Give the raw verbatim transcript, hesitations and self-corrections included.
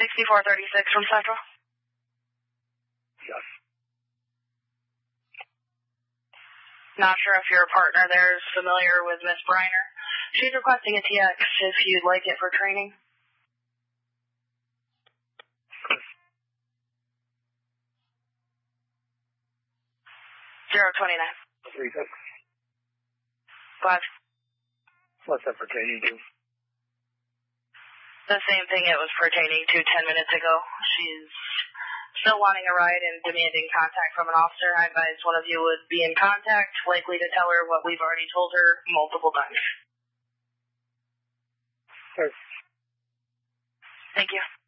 sixty-four thirty-six from Central. Yes. Not sure if your partner there is familiar with Miss Briner. She's requesting a T X if you'd like it for training. Zero twenty-nine. Three six. Five. What's that pertaining to? The same thing it was pertaining to ten minutes ago. She's still wanting a ride and demanding contact from an officer. I advise one of you would be in contact, likely to tell her what we've already told her multiple times. Sure. Thank you.